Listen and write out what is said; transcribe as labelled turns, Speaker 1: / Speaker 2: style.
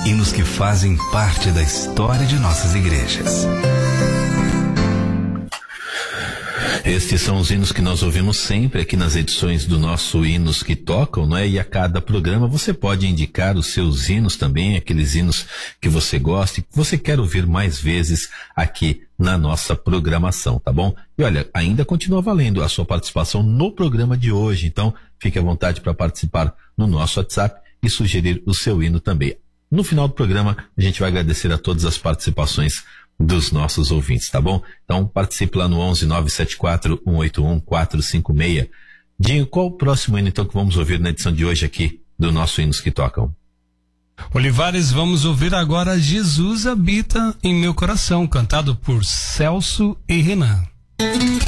Speaker 1: hinos que fazem parte da história de nossas igrejas.
Speaker 2: Estes são os hinos que nós ouvimos sempre aqui nas edições do nosso Hinos que Tocam, não é? E a cada programa você pode indicar os seus hinos também, aqueles hinos que você gosta e que você quer ouvir mais vezes aqui na nossa programação, tá bom? E olha, ainda continua valendo a sua participação no programa de hoje, então fique à vontade para participar no nosso WhatsApp e sugerir o seu hino também. No final do programa, a gente vai agradecer a todas as participações dos nossos ouvintes, tá bom? Então participe lá no 11-974-181-456. Dinho, qual o próximo hino então que vamos ouvir na edição de hoje aqui do nosso Hinos que Tocam?
Speaker 3: Olivares, vamos ouvir agora Jesus Habita em Meu Coração, cantado por Celso e Renan.